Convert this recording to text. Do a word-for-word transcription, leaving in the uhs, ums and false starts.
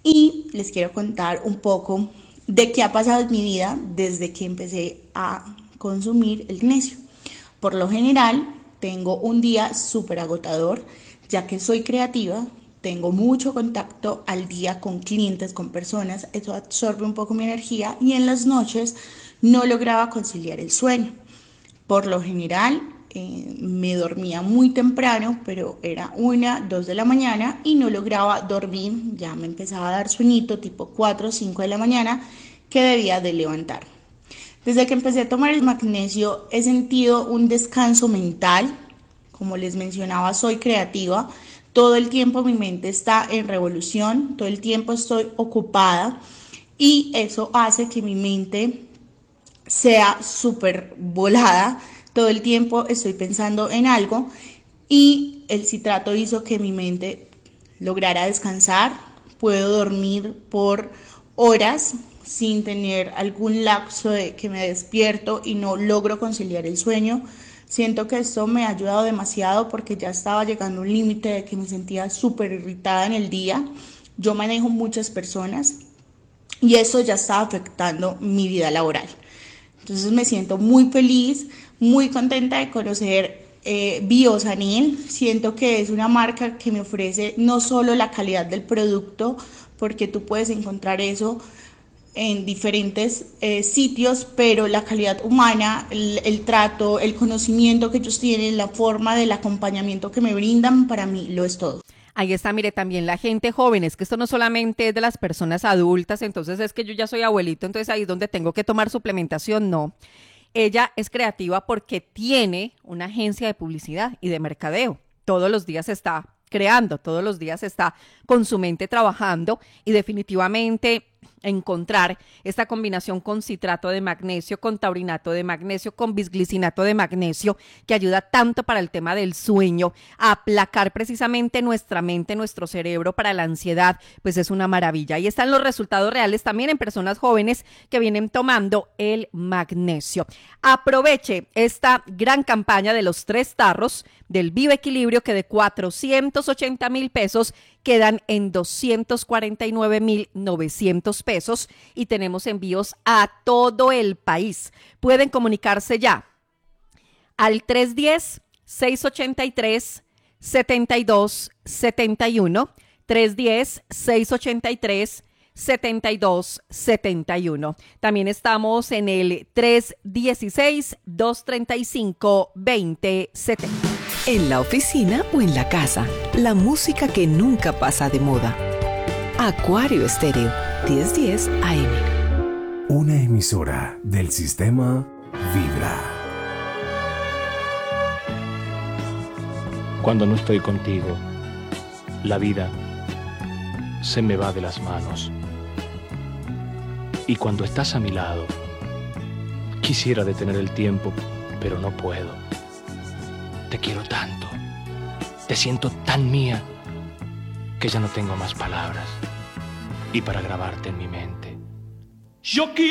Y les quiero contar un poco de qué ha pasado en mi vida desde que empecé a consumir el magnesio. Por lo general, tengo un día súper agotador, ya que soy creativa, tengo mucho contacto al día con clientes, con personas, eso absorbe un poco mi energía y en las noches no lograba conciliar el sueño. Por lo general, eh, me dormía muy temprano, pero era una, dos de la mañana y no lograba dormir, ya me empezaba a dar sueñito tipo cuatro o cinco de la mañana que debía de levantar. Desde que empecé a tomar el magnesio he sentido un descanso mental. Como les mencionaba, soy creativa. Todo el tiempo mi mente está en revolución, todo el tiempo estoy ocupada y eso hace que mi mente sea súper volada. Todo el tiempo estoy pensando en algo y el citrato hizo que mi mente lograra descansar. Puedo dormir por horas sin tener algún lapso de que me despierto y no logro conciliar el sueño. Siento que esto me ha ayudado demasiado porque ya estaba llegando a un límite de que me sentía súper irritada en el día. Yo manejo muchas personas y eso ya está afectando mi vida laboral. Entonces me siento muy feliz, muy contenta de conocer eh, Biosanil. Siento que es una marca que me ofrece no solo la calidad del producto, porque tú puedes encontrar eso en diferentes eh, sitios, pero la calidad humana, el, el trato, el conocimiento que ellos tienen, la forma del acompañamiento que me brindan, para mí lo es todo. Ahí está, mire, también la gente joven, es que esto no solamente es de las personas adultas, entonces es que yo ya soy abuelito, entonces ahí es donde tengo que tomar suplementación, no. Ella es creativa porque tiene una agencia de publicidad y de mercadeo. Todos los días está creando, todos los días está con su mente trabajando y definitivamente encontrar esta combinación con citrato de magnesio, con taurinato de magnesio, con bisglicinato de magnesio, que ayuda tanto para el tema del sueño, a aplacar precisamente nuestra mente, nuestro cerebro para la ansiedad, pues es una maravilla. Ahí están los resultados reales también en personas jóvenes que vienen tomando el magnesio. Aproveche esta gran campaña de los tres tarros del Viva Equilibrio, que de cuatrocientos ochenta mil pesos quedan en doscientos cuarenta y nueve mil novecientos pesos y tenemos envíos a todo el país. Pueden comunicarse ya al tres uno cero, seis ocho tres, siete dos siete uno, tres uno cero, seis ocho tres, siete dos siete uno. También estamos en el tres uno seis, dos tres cinco, dos cero siete cero. En la oficina o en la casa, la música que nunca pasa de moda. Acuario Estéreo, diez diez A M. Una emisora del sistema Vibra. Cuando no estoy contigo, la vida se me va de las manos. Y cuando estás a mi lado, quisiera detener el tiempo, pero no puedo. Te quiero tanto, te siento tan mía, que ya no tengo más palabras. Y para grabarte en mi mente, yo quiero